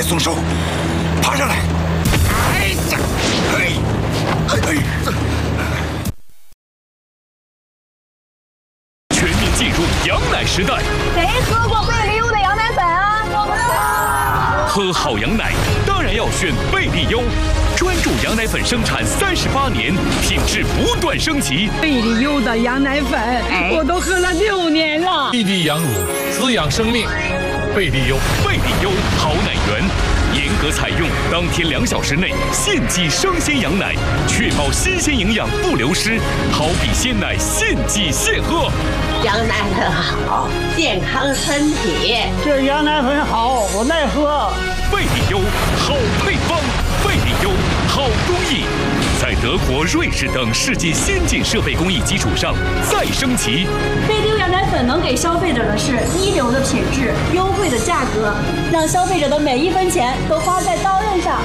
松手，爬上来！哎呀， 全面进入羊奶时代。 谁喝过贝利优的羊奶粉啊？我不知道。 喝好羊奶当然要选贝利优，专注羊奶粉生产38年，品质不断升级。 贝利优的羊奶粉，我都喝了6年了。 滴滴羊乳，滋养生命。贝利优， 贝利优好奶源，严格采用当天2小时内现挤生鲜羊奶，确保新鲜营养不流失，好比鲜奶现挤现喝。 羊奶粉好，健康身体。 这羊奶粉好，我爱喝。 贝利优好配方，贝利优好工艺，在德国、瑞士等世界先进设备工艺基础上再升级。 贝利优羊奶粉能给消费者的是一流的品质、优惠的价格，让消费者的每1分钱都花在刀刃上。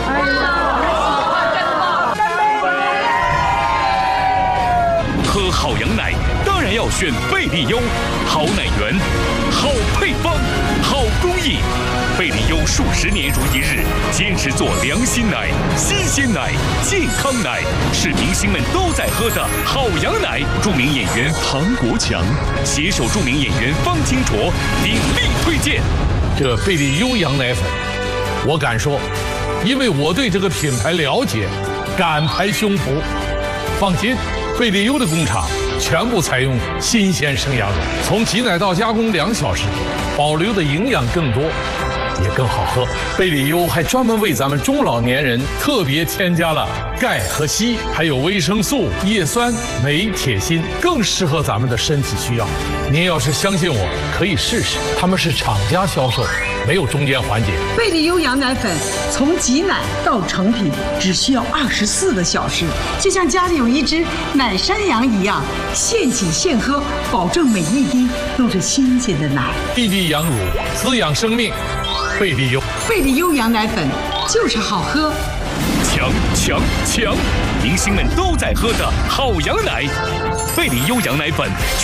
喝好羊奶当然要选贝利优，好奶源，好配方，好工艺。贝利优数10年如一日，坚持做良心奶、新鲜奶、健康奶，是明星们都在喝的好羊奶。著名演员唐国强携手著名演员方清卓鼎力推荐。 这贝利优羊奶粉，我敢说，因为我对这个品牌了解，敢拍胸脯。放心，贝利优的工厂全部采用新鲜生羊肉，从挤奶到加工2小时，保留的营养更多，也更好喝。贝利优还专门为咱们中老年人特别添加了钙和硒，还有维生素、叶酸、镁、铁、锌，更适合咱们的身体需要。您要是相信我，可以试试，他们是厂家销售，没有中间环节。 贝利优羊奶粉从挤奶到成品只需要24个小时，就像家里有一只奶山羊一样，现挤现喝，保证每一滴都是新鲜的奶。 滴滴羊乳，滋养生命。贝利优， 贝利优羊奶粉就是好喝。 强强强！明星们都在喝的好羊奶，贝利优羊奶粉。